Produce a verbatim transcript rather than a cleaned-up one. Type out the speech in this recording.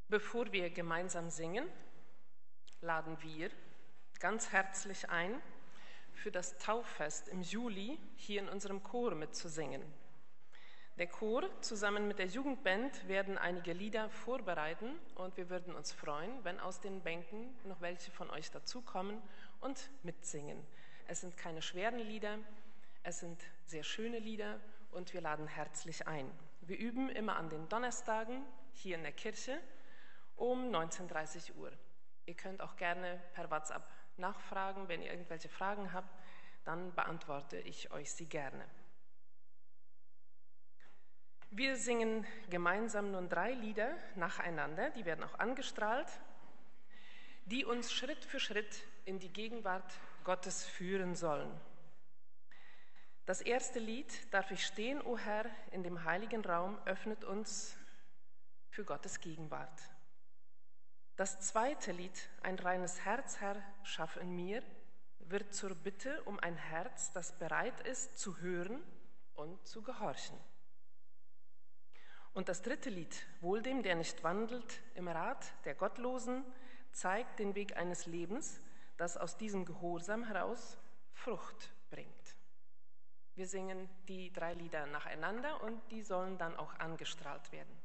Bevor wir gemeinsam singen, laden wir ganz herzlich ein, für das Tauffest im Juli hier in unserem Chor mitzusingen. Der Chor zusammen mit der Jugendband werden einige Lieder vorbereiten und wir würden uns freuen, wenn aus den Bänken noch welche von euch dazukommen und mitsingen. Es sind keine schweren Lieder, es sind sehr schöne Lieder und wir laden herzlich ein. Wir üben immer an den Donnerstagen hier in der Kirche um neunzehn Uhr dreißig. Ihr könnt auch gerne per WhatsApp nachfragen, wenn ihr irgendwelche Fragen habt, dann beantworte ich euch sie gerne. Wir singen gemeinsam nun drei Lieder nacheinander, die werden auch angestrahlt, die uns Schritt für Schritt in die Gegenwart Gottes führen sollen. Das erste Lied, Darf ich stehen, o Herr, in dem heiligen Raum, öffnet uns für Gottes Gegenwart. Das zweite Lied, Ein reines Herz, Herr, schaff in mir, wird zur Bitte um ein Herz, das bereit ist, zu hören und zu gehorchen. Und das dritte Lied, Wohl dem, der nicht wandelt im Rat der Gottlosen, zeigt den Weg eines Lebens, das aus diesem Gehorsam heraus Frucht bringt. Wir singen die drei Lieder nacheinander und die sollen dann auch angestrahlt werden.